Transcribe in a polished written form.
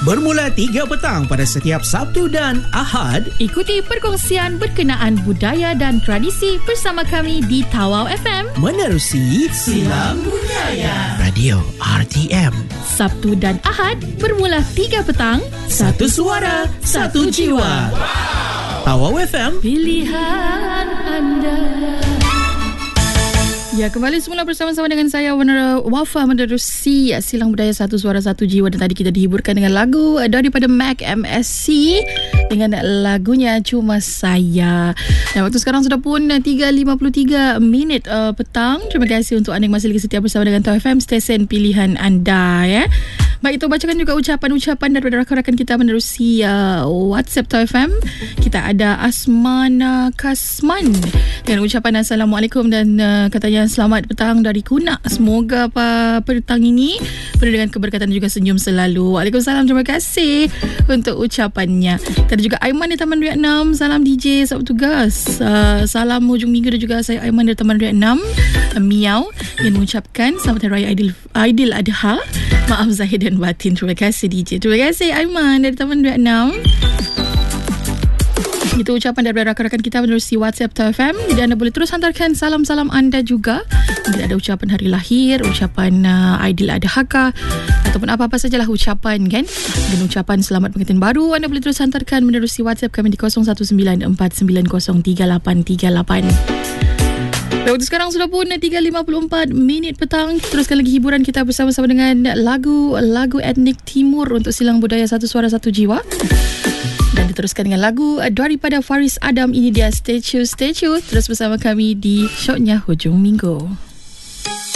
bermula 3 petang pada setiap Sabtu dan Ahad. Ikuti perkongsian berkenaan budaya dan tradisi bersama kami di Tawau FM. Menerusi Silang Budaya Radio RTM. Sabtu dan Ahad bermula 3 petang. Satu suara, satu jiwa. Tawau FM, pilihan anda. Ya, kembali semula bersama-sama dengan saya Wafa menerusi Silang Budaya Satu Suara Satu Jiwa. Dan tadi kita dihiburkan dengan lagu daripada Mac MSC dengan lagunya Cuma Saya. Dan waktu sekarang sudah pun 3.53 petang. Terima kasih untuk anda yang masih lagi setia bersama dengan Tawau FM, stesen pilihan anda ya. Baik, itu bacakan juga ucapan-ucapan daripada rakan-rakan kita menerusi WhatsApp Tawau FM. Kita ada Asmana Kasman dengan ucapan Assalamualaikum dan katanya selamat petang dari Kunak. Semoga petang ini penuh dengan keberkatan dan juga senyum selalu. Waalaikumsalam, terima kasih untuk ucapannya. Kita ada juga Aiman dari Taman Raya 6. Salam DJ, selamat tugas. Salam hujung minggu dan juga saya Aiman dari Taman Raya 6 Miau yang mengucapkan selamat Hari Raya Aidil Adha. Maaf zahir dan batin. Terima kasih DJ. Terima kasih Aiman dari Taman Raya 6. Itu ucapan daripada rakan-rakan kita menerusi WhatsApp Tawau FM. Dan anda boleh terus hantarkan salam-salam anda juga. Mungkin ada ucapan hari lahir, ucapan Aidil Adha ataupun apa-apa sajalah ucapan kan. Dan ucapan selamat pengantin baru, anda boleh terus hantarkan menerusi WhatsApp kami di 0194903088. Waktu sekarang sudah pun 3.54 petang. Teruskan lagi hiburan kita bersama-sama dengan lagu etnik timur untuk Silang Budaya Satu Suara Satu Jiwa. Dan diteruskan dengan lagu daripada Faris Adam. Ini dia Statue. Terus bersama kami di Shotnya Hujung Minggu.